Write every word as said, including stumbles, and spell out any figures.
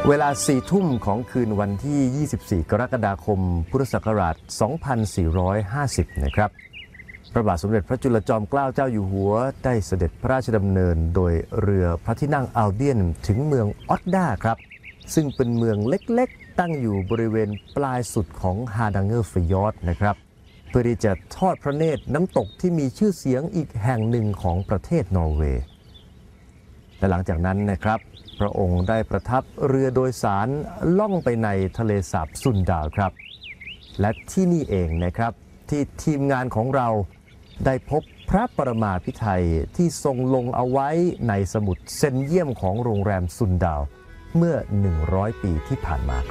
เวลาสี่ทุ่มของคืนวันที่ ยี่สิบสี่ กรกฎาคม พุทธศักราช สองพันสี่ร้อยห้าสิบ นะครับพระบาทสมเด็จพระจุลจอมเกล้าเจ้าอยู่หัวได้เสด็จพระราชดำเนินโดยเรือพระที่นั่งอัลเบียนถึงเมืองออตดาครับซึ่งเป็นเมืองเล็กๆตั้งอยู่บริเวณปลายสุดของฮาดังเกอร์ฟยอร์ดนะครับเพื่อที่จะทอดพระเนตรน้ำตกที่มีชื่อเสียงอีกแห่งหนึ่งของประเทศนอร์เวย์และหลังจากนั้นนะครับพระองค์ได้ประทับเรือโดยสารล่องไปในทะเลสาบซุนดาวครับและที่นี่เองนะครับที่ทีมงานของเราได้พบพระปรมาภิไธยที่ทรงลงเอาไว้ในสมุดเซ็นเยี่ยมของโรงแรมซุนดาวเมื่อหนึ่งร้อยปีที่ผ่านมา